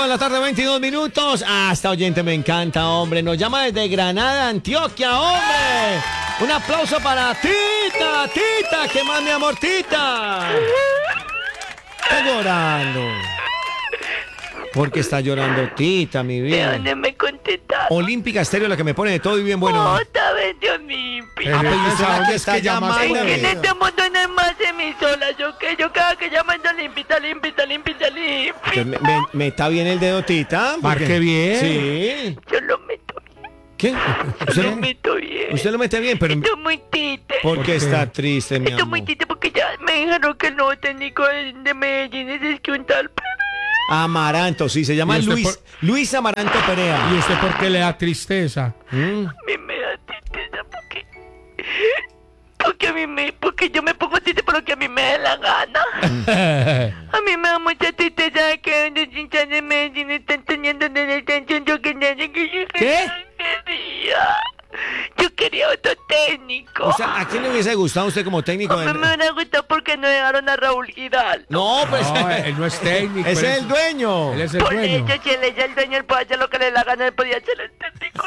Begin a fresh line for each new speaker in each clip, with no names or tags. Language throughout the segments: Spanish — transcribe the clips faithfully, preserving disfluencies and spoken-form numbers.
de la tarde, veintidós minutos. Ah, esta oyente me encanta, hombre. Nos llama desde Granada, Antioquia, hombre. Un aplauso para Tita, Tita. ¿Qué más, mi amor, Tita? Está llorando. ¿Por qué está llorando Tita, mi vida?
¿De dónde me contestaste?
Olímpica Estéreo, la que me pone de todo y bien bueno.
Otra vez de Olímpica.
Ah, pues usted la que está llamando.
Es que en este mundo no hay más emisoras. Yo que yo cada que llaman de Olímpica, Olímpica, Olímpica, Olímpica.
Me, me, me está bien el dedo, Tita.
Marque bien.
Sí.
Yo lo meto bien.
¿Qué?
Yo
¿Usted
lo
lo,
meto bien.
usted lo mete bien, pero...
Estoy muy tite.
¿Por qué está triste, mi
Estoy
amor?
muy tite porque ya me dijeron que el nuevo técnico de de Medellín es que un tal...
Amaranto, sí, se llama
¿Y usted
Luis,
por-
Luis Amaranto Perea.
¿Y usted por qué le da tristeza?
Mm.
A mí me da tristeza porque... Porque a mí me... Porque yo me pongo triste por lo que a mí me da la gana. A mí me da mucha tristeza de que los hinchas de Medellín están teniendo una detención. Yo quería que yo
¿Qué?
quería. Yo quería otro técnico.
O sea, ¿a quién le hubiese gustado usted como técnico?
A mí
de-
me hubiera gustado porque no dejaron a Raúl Hidalgo.
No, pues...
No, él no es técnico.
ese
él
es el dueño.
Él es el
Por
dueño.
eso, si él es el dueño, él puede hacer lo que le dé la gana, él podía hacer el técnico.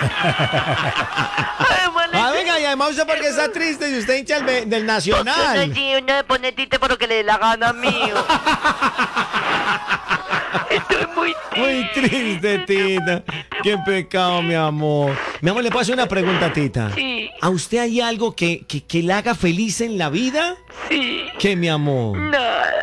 Además,
Ah, venga, y además usted porque está triste y usted hincha el be- del
uno
Nacional.
sí, uno se pone triste por lo que le dé la gana mío. Estoy muy triste.
Muy triste, Tita. Qué pecado, mi amor. Mi amor, ¿le puedo hacer una pregunta, Tita?
Sí,
¿A usted hay algo que, que, que le haga feliz en la vida?
sí.
¿Qué, mi amor?
Nada.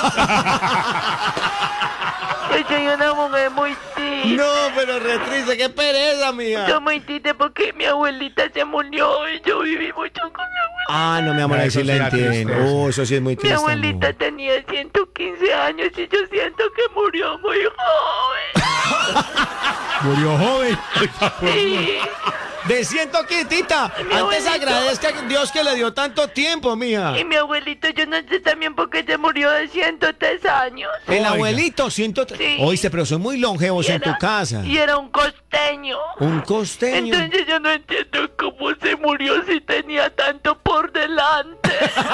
Yo soy una mujer muy triste.
No, pero re triste, qué pereza, mía.
Estoy muy triste porque mi abuelita se murió y yo viví mucho con mi abuelita.
Ah, no, mi amor, ahí
Eso
sí la
sí da
entiendo.
tristeza.
Oh, eso sí es muy
Mi
triste,
abuelita
amor.
tenía ciento quince años y yo siento que murió muy joven.
Murió joven.
Sí.
De ciento quince, Tita.
Mi
Antes
abuelito.
agradezca a Dios que le dio tanto tiempo, mía.
Y mi abuelito, yo no sé también por qué se murió de ciento tres años.
El
Oiga.
abuelito, ciento tres.
Sí.
Oíste, pero son muy longevos
Y
en tu
era-
casa.
Y era un costeño.
Un costeño.
Entonces yo no entiendo cómo se murió si tenía tanto por delante.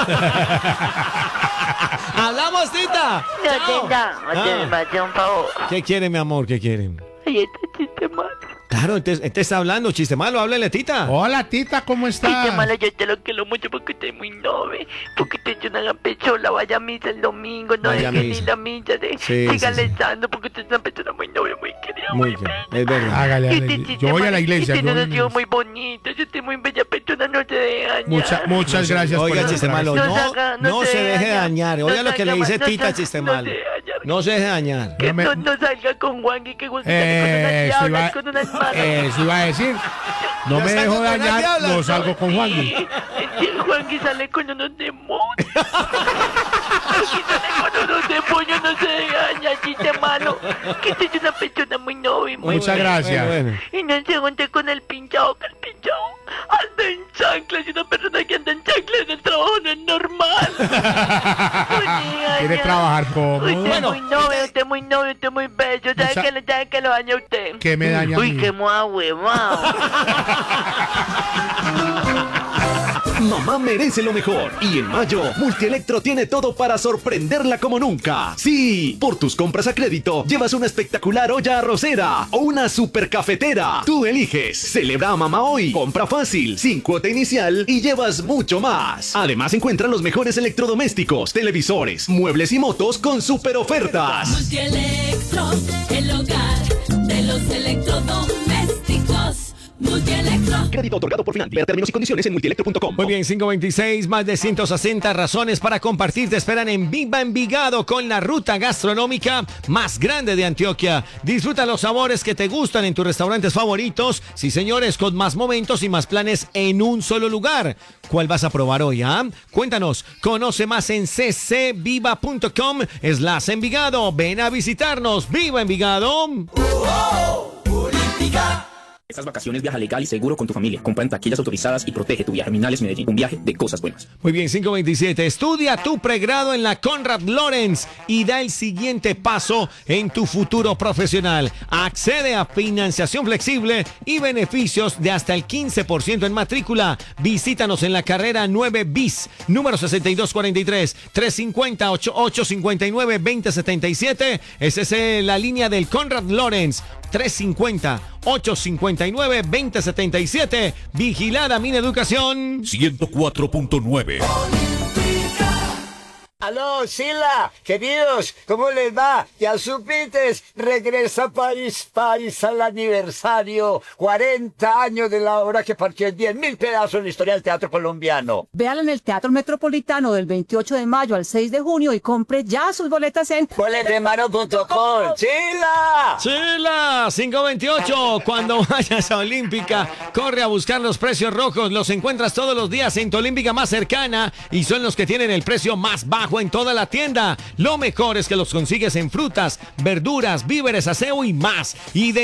¡Hablamos, Tita!
No,
Chao.
tita,
Ah.
me hace un favor.
¿Qué quiere, mi amor? ¿Qué quiere?
Ay, este chiste malo.
Claro, entonces te está hablando, chiste malo, háblale, Tita.
Hola, Tita, ¿cómo
Chiste
estás?
malo, yo te lo quiero mucho porque usted es muy noble. Porque usted es una gran persona. Vaya a misa el domingo, no
Vaya a
deje
misa.
ni la misa. De,
Sí,
siga
sí, sí.
rezando porque usted es una persona muy noble, muy querida.
Muy
Muy
bien,
bella.
es verdad.
Hágale,
Y
hágale.
usted, chiste
Yo voy a la
malo,
iglesia.
y
yo
usted
voy a
nos
la
dio
iglesia.
muy bonito. Yo estoy muy bella persona, no se deje dañar.
Mucha- muchas gracias por
Oiga,
eso.
chiste malo,
No
no,
se haga- no
no
se
se deje
daña.
dañar.
No
Oiga lo
se
que le
haga
dice
mal, no
Tita,
se-
chiste
no
malo.
se daña.
No se deje dañar.
Que
No me-
no, no salga con Juan que Juan
Eh,
sale
eso
con unas
iba,
diablas, con unas malas.
eso iba a decir. No
Yo
me
salgo
dejo
con las
dañar,
diablas.
no salgo con Juan.
Sí, sí, Juanqui sale con unos demonios. Juanqui sale con unos demonios, no se daña, chiste malo. Que usted es una persona muy noble, muy
Muchas
buena.
gracias.
Bueno, bueno.
Y no se junte con el pinchado, que el pinchado anda en chanclas. Y una persona que anda en chanclas en el trabajo no es normal.
Quiere trabajar cómodo.
Usted
Bueno,
es muy noble, usted es muy noble, usted es muy bello. ¿Sabe
Mucha-
que, le- sabe que lo daña a usted?
¿Qué me daña a
Uy,
mí?
qué moda huevado.
Mamá merece lo mejor y en mayo Multielectro tiene todo para sorprenderla como nunca. Sí, por tus compras a crédito llevas una espectacular olla arrocera o una super cafetera. Tú eliges. Celebra a mamá hoy. Compra fácil, sin cuota inicial y llevas mucho más. Además encuentra los mejores electrodomésticos, televisores, muebles y motos con super ofertas.
Multielectro, el hogar de los electrodomésticos. Multielectro.
Crédito otorgado por Finantia. Términos y condiciones en multielectro punto com.
Muy bien, cinco veintiséis, más de ciento sesenta razones para compartir te esperan en Viva Envigado con la ruta gastronómica más grande de Antioquia. Disfruta los sabores que te gustan en tus restaurantes favoritos. Sí, señores, con más momentos y más planes en un solo lugar. ¿Cuál vas a probar hoy, ah? Cuéntanos, conoce más en ccviva punto com slash Envigado. Ven a visitarnos, Viva Envigado.
Estas vacaciones viaja legal y seguro con tu familia. Compra en taquillas autorizadas y protege tu viaje. Terminales Medellín, un viaje de cosas buenas.
Muy bien, cinco veintisiete. Estudia tu pregrado en la Conrad Lorenz y da el siguiente paso en tu futuro profesional. Accede a financiación flexible y beneficios de hasta el quince por ciento en matrícula. Visítanos en la carrera nueve bis, número sesenta y dos cuarenta y tres, trescientos cincuenta, ochenta y ocho cincuenta y nueve, veinte setenta y siete. Esa es eh, la línea del Conrad Lorenz. trescientos cincuenta, ochocientos cincuenta y nueve, veinte setenta y siete. Vigilada Mi Educación
ciento cuatro punto nueve.
Aló, Sila, queridos, ¿cómo les va? Ya supites, regresa París, París al aniversario, cuarenta años de la obra que partió en diez mil pedazos en la historia del teatro colombiano.
Véala en el Teatro Metropolitano del veintiocho de mayo al seis de junio y compre ya sus boletas en
boletemano punto com. ¡Chila!
Chila, cinco veintiocho. Cuando vayas a Olímpica, corre a buscar los precios rojos. Los encuentras todos los días en tu Olímpica más cercana y son los que tienen el precio más bajo en toda la tienda. Lo mejor es que los consigues en frutas, verduras, víveres, aseo y más. Y de